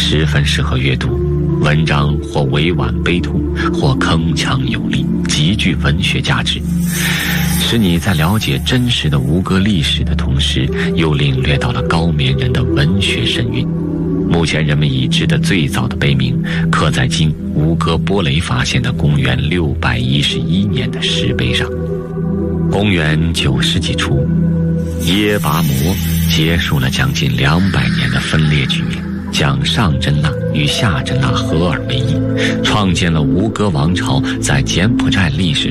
十分适合阅读。文章或委婉悲痛，或铿锵有力，极具文学价值，使你在了解真实的吴哥历史的同时，又领略到了高棉人的文学神韵。目前人们已知的最早的碑铭，刻在今吴哥波雷发现的公元611年的石碑上。公元9世纪初，耶拔摩结束了将近200年的分裂局面，将上真纳与下真纳合二为一，创建了吴哥王朝在柬埔寨历史